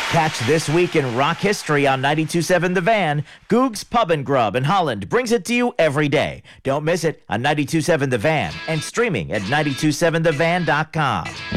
Catch This Week in Rock History on 92.7 The Van. Goog's Pub and Grub in Holland brings it to you every day. Don't miss it on 92.7 The Van and streaming at 927thevan.com.